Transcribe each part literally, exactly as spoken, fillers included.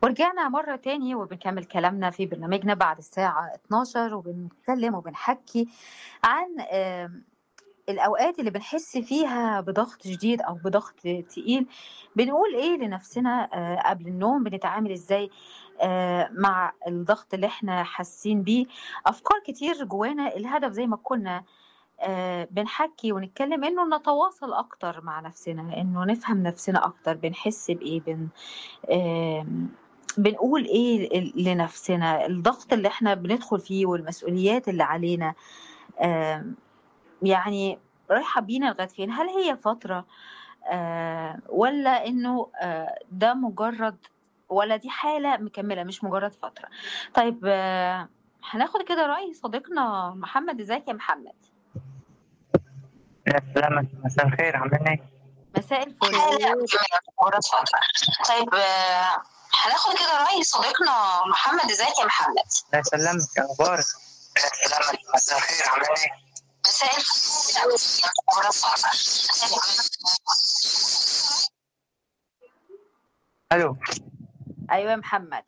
ورجعنا مرة تاني وبنكمل كلامنا في برنامجنا بعد الساعة اتناشر، وبنتكلم وبنحكي عن آم، الأوقات اللي بنحس فيها بضغط شديد أو بضغط تقيل. بنقول إيه لنفسنا آه، قبل النوم؟ بنتعامل إزاي آه، مع الضغط اللي إحنا حاسين بيه؟ أفكار كتير جوانا. الهدف زي ما كنا آه، بنحكي ونتكلم إنه نتواصل أكتر مع نفسنا، إنه نفهم نفسنا أكتر، بنحس بإيه، بن آمم، بنقول إيه ل لنفسنا، الضغط اللي إحنا بندخل فيه والمسؤوليات اللي علينا آمم، يعني رايحة بينا لغاية فين؟ هل هي فترة آآ، والّا إنه آآ، ده مجرد، والّا دي حالة مكملة مش مجرد فترة؟ طيب آه، هناخد كده رأي صديقنا محمد. إزيك يا محمد؟ يا سلام، مساء الخير، عاملين ايه؟ مساء الفل. حالة مكملة مجرد فترة. طيب آه، هناخد كده رأي صديقنا محمد. ازيك يا محمد؟ لا يسلمك، اخبارك؟ يا سلامك، مساء الخير، عاملين ايه؟ مساء الخير، مجرد فترة. الو. أيوه يا محمد.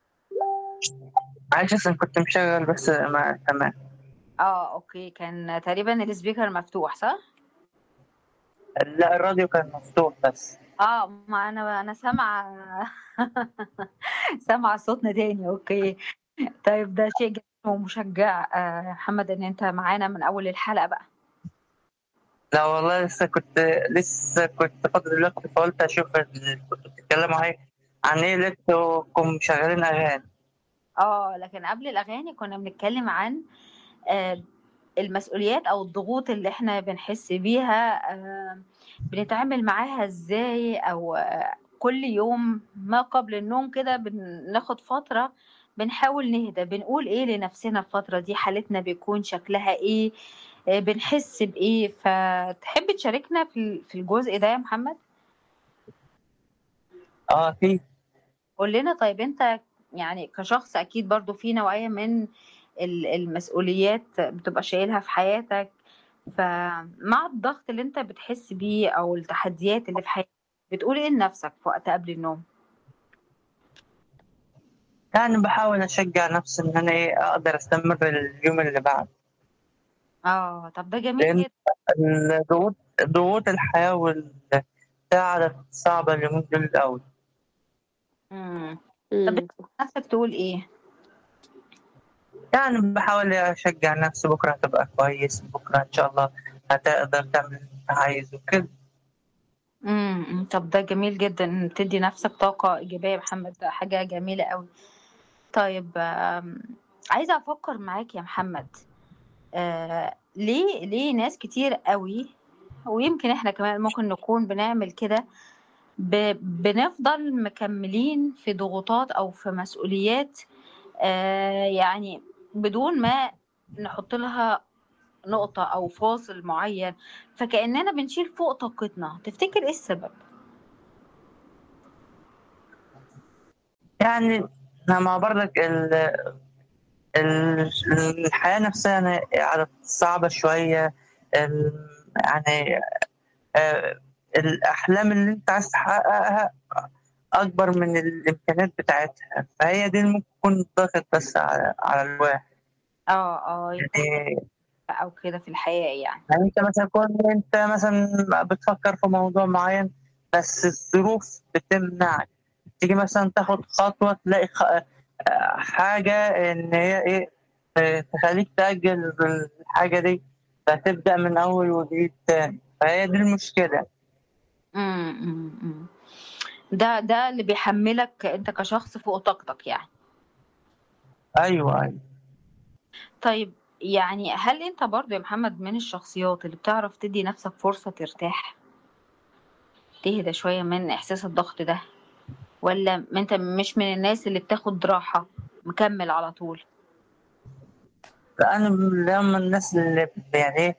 معلش اصلا كنت مشغل بس ما تمام. آه، أوكي، كان تقريبًا الspeaker مفتوح صح؟ لا، الراديو كان مفتوح بس. آه، ما أنا أنا سامعة سامعة صوتنا تاني. أوكي. طيب ده شيء جميل ومشجّع آآ يا محمد إن أنت معانا من أول الحلقة بقى. لا والله، لسه كنت لسه كنت فاضي دلوقتي، فقلت اشوف ال- كنتوا بتتكلموا ايه عن ايه، لقيتكم مشغلين اغاني. آه، لكن قبل الأغاني كنا بنتكلم عن آآ المسؤوليات أو الضغوط اللي إحنا بنحس بيها، آآ بنتعامل معاها إزاي، أو آه، كل يوم ما قبل النوم كده بناخد فترة بنحاول نهدى، بنقول إيه لنفسنا الفترة دي، حالتنا بيكون شكلها إيه، آآ بنحس بإيه. فتحب تشاركنا في ال في الجزء ده يا محمد؟ اه، اكيد. قُل لنا طيب أنت يعني كشخص أكيد برضه في نوعية من ال المسؤوليات بتبقى شايلها في حياتك، فمع الضغط اللي أنت بتحس بيه أو التحديات اللي في حياتك، بتقول إيه لنفسك في وقت قبل النوم؟ يعني بحاول اشجع نفسي ان انا ايه اقدر استمر اليوم اللي بعد. آه، طب ده جميل لان جدًا. الضغوط ضغوط الحياه والساعه صعبه اليومين دول قوي. إمم. طب إمم. بتسأل نفسك تقول إيه؟ يعني بحاول اشجع نفسي، بكره هتبقى كويس، بكره ان شاء الله هتقدر تعمل اللي انت عايزه كده. إمم، إمم، طب ده جميل جدًا إن تدّي نفسك طاقة إيجابية يا محمد، ده حاجة جميلة أوي. طيب آمم، عايزة أفكّر معاك يا محمد، آآ ليه ليه ناس كتير أوي، ويمكن إحنا كمان ممكن نكون بنعمل كده، ب بنفضل مكمّلين في ضغوطات أو في مسؤوليات آآ يعني بدون ما نحُط لها نقطة أو فاصل معيّن، فكإننا بنشيل فوق طاقتنا. تفتكر إيه السبب؟ يعني لما برضك ال ال الحياه نفسها يعني على صعبه شويه. ال- يعني آه، الاحلام اللي انت عايز تحققها اكبر من الامكانيات بتاعتها، فهي دي اللي ممكن تكون ضغط بس على على الواحد. آه، آه، يكون يعني أو كده في الحياة يعني. يعني انت مثلا كون انت مثلا بتفكر في موضوع معين، بس الظروف بتمنعك تيجي مثلا تاخد خطوه، تلاقي خ... آه، حاجه ان هي ايه، آه، تخليك تأجل الحاجه دي، فتبدأ من اول وجديد تاني، فهي دي المشكله. إمم، إمم، إمم. ده ده اللي بيحمّلك أنت كشخص فوق طاقتك يعني. ايوه، ايوه. طيب يعني هل أنت برضه يا محمد من الشخصيات اللي بتعرف تدّي نَفْسك فرصة ترتاح، تهدى شوية من إحساس الضغط ده، والّا م أنت مش من الناس اللي بتاخد راحة، مكمّل على طول؟ انا من الناس اللي بت- يعني ايه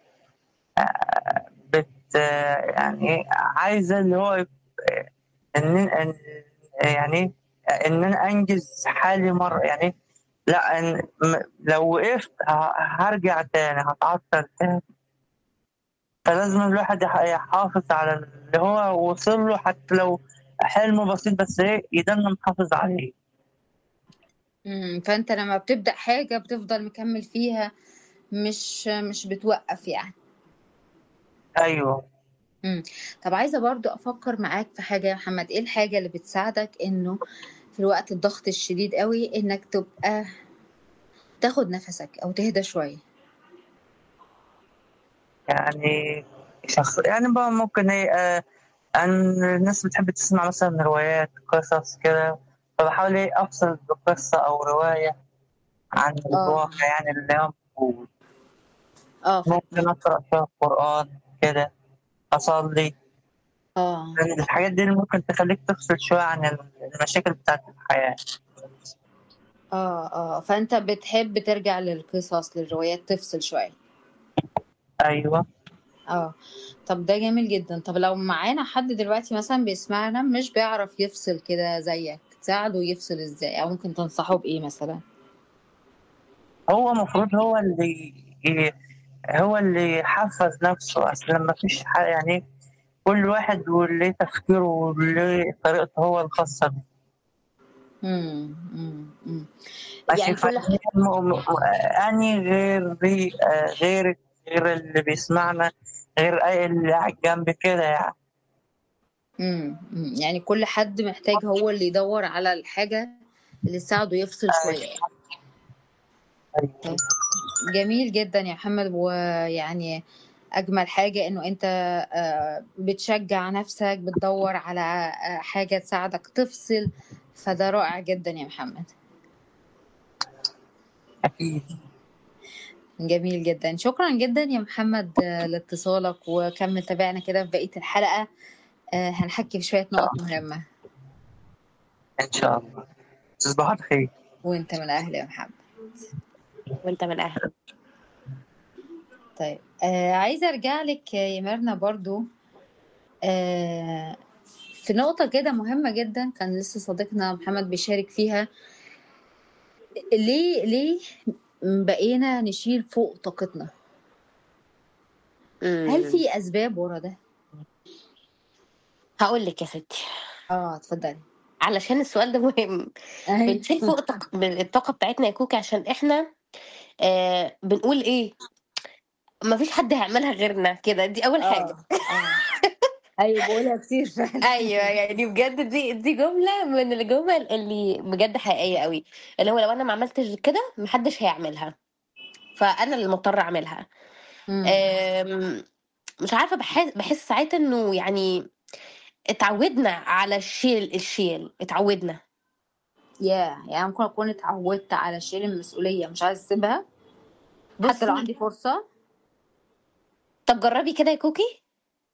بت يعني ايه عايزه اللي هو يبقى- ان إن- يعني ايه ان انا انجز حالي مره، يعني إيه، لا إن م- لو وقفت ه- هرجع تاني، هتعطل تاني. فلازم الواحد يح- يحافظ على اللي هو وصل له، حتى لو حلم بسيط، بس ايه يضل محافظ عليه. إمم، فأنت لمّا بتبدأ حاجة بتفضل مكمّل فيها، مش مش بتوقّف يعني. أيوه. إمم. طَب عايزة برضه أفكّر معاك في حاجة يا محمد، إيه الحاجة اللي بتساعدك إنه في الوقت الضغط الشديد أوي إنك تبقى تاخد نَفَسك أو تهدى شوية؟ يعني شخص يعني بقى ممكن هي آآ أن الناس بتحب تسمع مثلًا روايات، قصص كده، فباحاول إيه أفصل بقصة أو رواية عن آه. الواقع يعني اللي هو موجود. آه ممكن فاهماك. أقرأ شوية قرآن كده، أصلّي. آه. يعني الحاجات دي اللي ممكن تخلّيك تفصل شوية عن ال المشاكل بتاعة الحياة. آه، آه. فأنت بتحب ترجع للقصص، للروايات تفصل شوية. أيوه. آه. طَب ده جميل جدًا. طَب لو معانا حد دلوقتي مثلًا بيسمعنا مش بيعرف يفصل كده زيّك، تساعده يفصل إزاي أو ممكن تنصحه بإيه مثلًا؟ هو المفروض هو اللي ي هو اللي يحفّز نَفْسه، أصل ما فيش ح يعني كل واحد وليه تفكيره وليه طريقته هو الخاصة بيه. إمم، إمم، إمم. ماشي، يعني كل ح فهي م م أني غير ذي آآ غيرِك، غير اللي بيسمعنا، غير أي اللي قاعد جنبي كده يعني. إمم، إمم. يعني كل حد محتاج هو اللي يدوّر على الحاجة اللي تساعده يفصل شوية أيوه، يعني. طيب أيوه. جميل جدًا يا محمد، ويعني أجمل حاجة إنه أنت آآ بتشجّع نَفْسك، بتدوّر على آآ حاجة تساعدك تفصل، فده رائع جدًا يا محمد. أكيد. جميل جدًا. شكرًا جدًا يا محمد آه، لاتصالك، وكمّل تابعنا كده في بقية الحلقة، آآ هنحكي في شوية إن شاء نُقط الله، مهمة. إن شاء الله. تصبحوا على خير. وأنت من أهل يا محمد. وأنت من أهله. طيب آآ عايزة أرجع لِك يا ميرنا برضه آآ في نقطة كده مهمة جدًا كان لسه صديقنا محمد بيشارك فيها، ليه ليه بقينا نشيل فوق طاقتنا؟ هل إمم. في أسباب ورا ده؟ هاقول لِك يا ستي، آه اتفضلي. علشان السؤال ده مهم. أيوه. بنشيل فوق طاق ب الطاقة بتاعتنا يا كوكي عشان إحنا آآ بنقول إيه، ما فيش حد هيعملها غيرنا كده، دي أول حاجة. آه، آه. أيوه باقولها كتير فعلًا. أيوه، يعني بجد دي دي جملة من الجُمل اللي بجد حقيقية أوي، اللي هو لو أنا ما عملتش كده ما حدش هيعملها، فأنا اللي مضطرة أعملها. إمم. آمم مش عارفة باح باحس ساعات إنه يعني اتعودنا على الشيل الشيل، اتعودنا. ياه! يعني ممكن أكون اتعودت على شيل المسؤولية مش عايزة أسيبها، حتى لو بُصّي، عندي فرصة؟ طب جرّبي كده يا كوكي،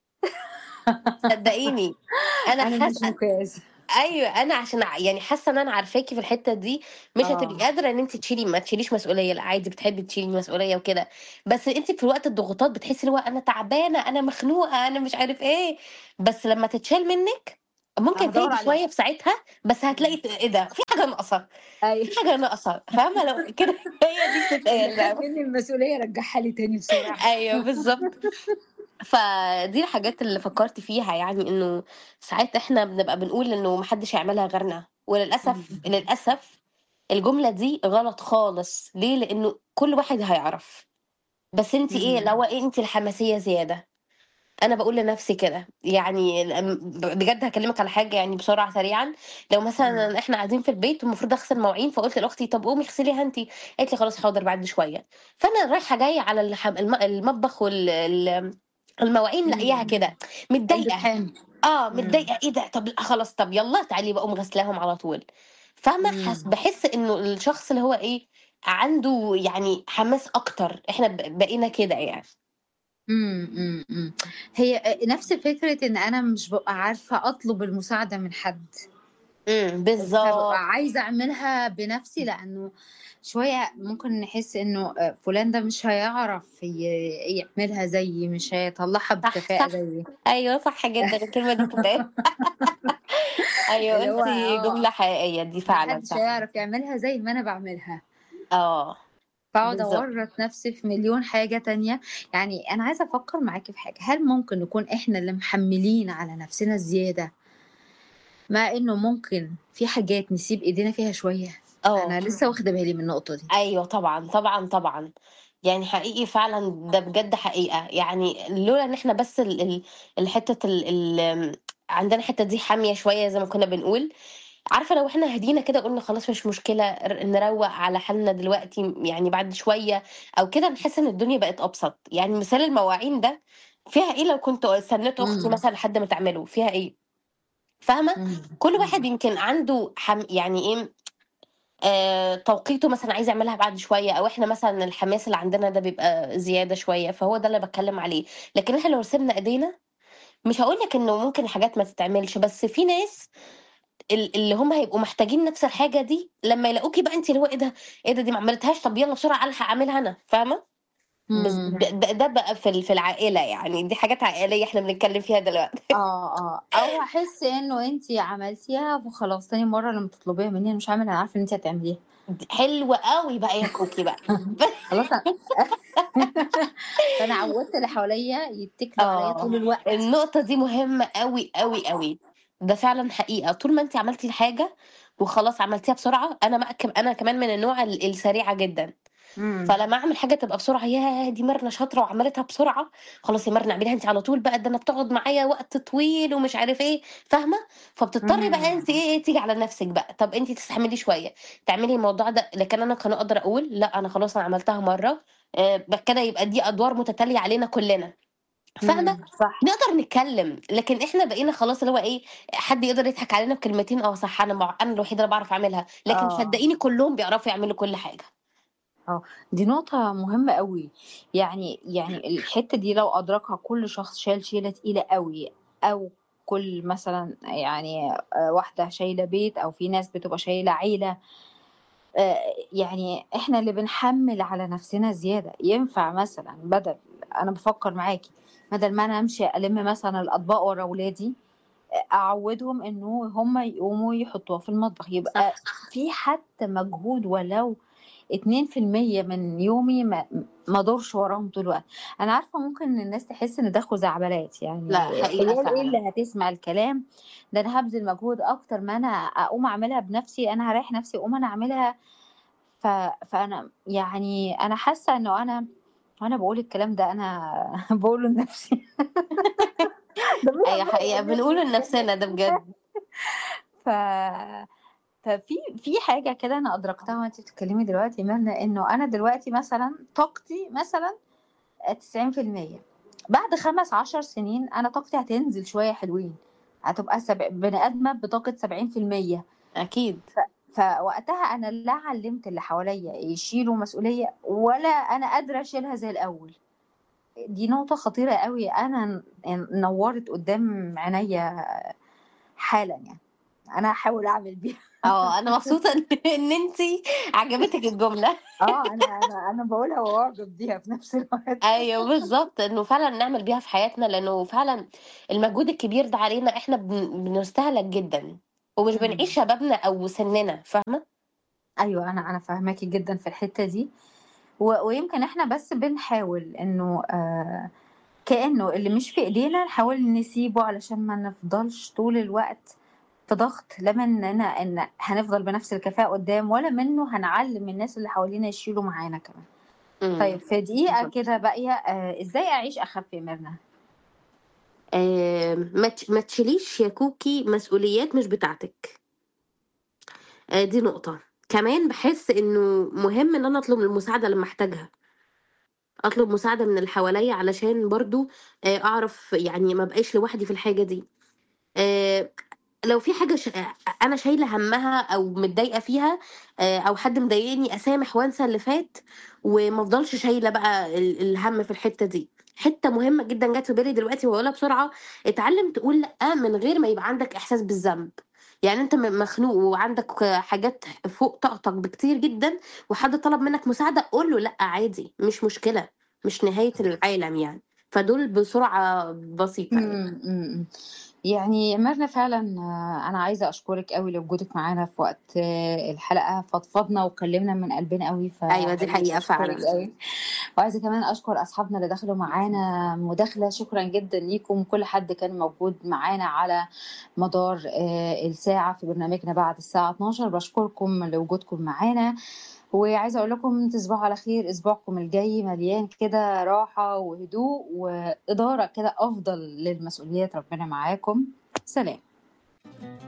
صدقيني أنا أنا مش حاسة مقياس. أيوه، أنا عشان ع يعني حاسة إن أنا عارفاكِ في الحتّة دي، مش هتبقي آه. قادرة إن أنتِ تشيلي ما تشيليش مسؤولية، لأ عادي بتحبي تشيلي مسؤولية وكده، بس أنتِ في وقت الضغوطات بتحسي اللي هو أنا تعبانة، أنا مخنوقة، أنا مش عارف إيه، بس لمّا تتشال منِّك ممكن هادوّر تهدي عليها. شوية في ساعتها، بس هتلاقي إمم. ت إيه ده، في حاجة ناقصة، أيوه. في حاجة ناقصة، فاهمة؟ لو كده هي دي اللي بتتقال خَد بقى. منّي المسؤولية رجّعها لي تاني بسرعة. أيوه بالضبط. فدي الحاجات اللي فكّرت فيها يعني إنه ساعات إحنا بنبقى بنقول إنه ما حدّش هيعملها غيرنا، وللأسف، إمم. للأسف الجملة دي غلط خالص، ليه؟ لإنه كل واحد هيعرف، بس أنتِ إيه، اللي إمم. هو إيه، أنتِ الحماسية زيادة، أنا باقول لنفسي كده، يعني ال ب بجد هاكلمِك على حاجة يعني بسرعة سريعًا، لو إمم. مثلًا إحنا قاعدين في البيت والمفروض أغسل مواعين، فقُلت لأختي طَب قومي اغسليها أنتِ، قالت لي خلاص حاضر بعد شوية، فأنا رايحة جاية على الح الم المطبخ وال ال المواعين لاقياها إمم. كده، علبة متضايقة، حامض. آه، إمم. متضايقة إيه ده، طَب لأ خلاص، طَب يالّا تعالي باقوم غاسلاهم على طول، فاهمة؟ حاس إمم. باحس إنه الشخص اللي هو إيه، عنده يعني حماس أكتر، إحنا ب بقينا كده يعني. إمم، إمم، إمم. هي أ نفس فكرة إن أنا مش بابقى عارفة أطلب المساعدة من حد. إمم، فبابقى بالضبط. عايزة أعملها بنفسي، لأنه شوية ممكن نحس إنه آآ فلان ده مش هيعرف ي يعملها زيي، مش هيطلّعها صح، بكفاءة صح. زيي. أيوه صح جدًا، الكلمة دي بتتقال. أيوه اللي هو قُلتِ جملة آه، حقيقية دي ما فعلًا حدش صح. هيعرف يعملها زي ما أنا باعملها. آه، فاقعد بالضبط. أورّط نفسي في مليون حاجة تانية. يعني أنا عايزة أفكّر معاكِ في حاجة، هل ممكن نكون إحنا اللي محمّلين على نفسنا زيادة، مع إنه ممكن في حاجات نسيب إيدينا فيها شوية؟ اه انا لسه واخده بالي من النقطه دي. ايوه طبعا طبعا طبعا. يعني حقيقي فعلا ده بجد حقيقة، يعني لولا ان احنا بس ال ال الحتة ال ال عندنا الحتة دي حامية شوية زي ما كنا بنقول. عارفة لو احنا هدينا كده قلنا خلاص مش مشكلة، ر- نروق على حالنا دلوقتي يعني بعد شوية او كده، نحس ان الدنيا بقت ابسط. يعني مثال المواعين ده فيها ايه؟ لو كنت استنيت اختي امم مثلا لحد ما تعمله فيها ايه؟ فاهمة؟ امم كل واحد يمكن عنده حم يعني ايه، آه، توقيته مثلا عايز يعملها بعد شويه، او احنا مثلا الحماس اللي عندنا ده بيبقى زياده شويه، فهو ده اللي بتكلم عليه. لكن احنا لو سيبنا ايدينا، مش هقول لك انه ممكن حاجات ما تتعملش، بس في ناس ال- اللي هم هيبقوا محتاجين نفس الحاجه دي، لما يلاقوكي بقى انت اللي هو ايه ده، ايه ده دي ما عملتهاش، طب يلا بسرعه الحق اعملها انا، فاهمه؟ بس امم ده, ده ده بقى في ال- في العائله، يعني دي حاجات عائليه احنا بنتكلم فيها دلوقتي. اه اه او هحس انه انتي عملتيها فخلاص تاني مره لما تطلبيها مني انا مش هعمل، انا عارفه ان انتي هتعمليها. حلوه قوي بقى يا كوكي بقى. خلاص أنا- فانا عودت اللي حواليا يتكلوا عليا طول اه الوقت. النقطة دي مهمة قوي قوي قوي. ده فعلا حقيقة، طول ما انت عملتي الحاجة وخلاص عملتيها بسرعة. انا ما انا كمان من النوع ال- السريعة جدا. امم فلما اعمل حاجة تبقى بسرعة، يا دي مرنة شاطرة وعملتها بسرعة، خلاص يا مرنة اعمليها انت على طول بقى، ده انا بتقعد معايا وقت طويل ومش عارف ايه، فاهمة؟ فبتضطري بقى انت ايه إيه، تيجي على نفسك بقى، طب انت تستحملي شوية تعملي الموضوع ده. لكن انا كان اقدر اقول لا انا خلاص انا عملتها مرة، آه، كده يبقى دي ادوار متتالية علينا كلنا، فاهمة؟ امم صح. نقدر نتكلم. لكن احنا بقينا خلاص اللي هو ايه، حد يقدر يضحك علينا بكلمتين، اه صح انا مع... انا الوحيده اللي بعرف اعملها، لكن اه صدقيني كلهم بيعرفوا يعملوا كل حاجه. اه دي نقطة مهمة قوي. يعني يعني الحتة دي لو أدركها كل شخص شايل شيلة تقيلة قوي، أو كل مثلا يعني آه، واحدة شايلة بيت، أو في ناس بتبقى شايلة عيلة، آه، يعني احنا اللي بنحمل على نفسنا زيادة. ينفع مثلا بدل، أنا بفكر معاكي، بدل ما أنا أمشي ألم مثلا الأطباق ورا ولادي، أعودهم إنه هم يقوموا يحطوها في المطبخ، يبقى صح. في حتى مجهود ولو اتنين في المية من يومي ما ما ادورش وراهم طول الوقت. انا عارفه ممكن الناس تحس ان ده خزعبلات، لا يعني حقيقه عيال ايه فعلا. اللي هتسمع الكلام ده، انا هبذل مجهود اكتر ما انا اقوم اعملها بنفسي، انا هريح نفسي اقوم انا اعملها. ف... فانا يعني انا حاسه انه انا وانا بقول الكلام ده انا بقوله لنفسي. ده مين اي عمال حقيقه يقول بنقوله لي لنفسنا ده بجد. ف ففي في حاجة كده أنا أدركتها وأنتِ بتتكلمي دلوقتي مهنا، إنه أنا دلوقتي مثلًا طاقتي مثلًا تسعين في المية، بعد خمس عشر سنين أنا طاقتي هتنزل شوية حلوين، هتبقى سب... بني آدمة بطاقة سبعين في المية. اكيد. ف... فوقتها أنا لا علمت اللي حواليا يشيلوا مسؤولية، ولا أنا قادرة أشيلها زي الأول. دي نقطة خطيرة قوي، أنا ن- نورت قدام عينيا حالا، يعني أنا هحاول أعمل بيها. اه انا مبسوطه ان ان انتي عجبتك الجمله. اه انا انا انا بقولها واعجب بيها في نفس الوقت. ايوه بالظبط، انه فعلا نعمل بيها في حياتنا، لانه فعلا المجهود الكبير ده علينا احنا بن... بنستهلك جدا، ومش بنعيش امم شبابنا او سننا، فاهمه؟ ايوه انا انا فاهماكي جدا في الحته دي. و... ويمكن احنا بس بنحاول انه آه كانه اللي مش في ايدينا نحاول نسيبه علشان ما نفضلش طول الوقت في ضغط، لا مننا ان هنفضل بنفس الكفاءه قدام، ولا منه هنعلم الناس اللي حوالينا يشيلوا معانا كمان. طيب امم في دقيقه بالظبط. كده باقيه، آه ازاي اعيش اخف يا ميرنا؟ آه، ما تش- ما تشيليش يا كوكي مسؤوليات مش بتاعتك. آه، دي نقطة. كمان بحس انه مهم ان انا اطلب المساعدة لما احتاجها، اطلب مساعدة من اللي حواليا علشان برضو آه، اعرف يعني ما بقاش لوحدي في الحاجة دي. آه، لو في حاجة ش... انا شايلة همها او متضايقة فيها، آه، او حد مضايقني، اسامح وانسى اللي فات، وما افضلش شايلة بقى ال- الهم في الحتة دي. حتة مهمة جدا جت في بالي دلوقتي وهقولها بسرعة: اتعلم تقول لأ من غير ما يبقى عندك احساس بالذنب. يعني انت م- مخنوق وعندك حاجات فوق طاقتك بكتير جدا، وحد طلب منك مساعدة، قول له لأ عادي، مش مشكلة، مش نهاية العالم يعني. فدول بسرعة بسيطة يعني. امم يعني ميرنا فعلا آه، انا عايزه اشكرك قوي لوجودك معانا في وقت آه، الحلقه، فضفضنا وكلمنا من قلبنا قوي، ايوه دي فحقيقي حقيقه بشكرك فعلا. قوي. وعايزه كمان اشكر اصحابنا اللي دخلوا معانا مداخله، شكرا جدا ليكم كل حد كان موجود معانا على مدار آه، الساعه في برنامجنا بعد الساعه اتناشر. بشكركم لوجودكم معانا، وعايزه اقول لكم تصبحوا على خير. اسبوعكم الجاي مليان كده راحه وهدوء واداره كده افضل للمسؤوليات. ربنا معاكم. سلام.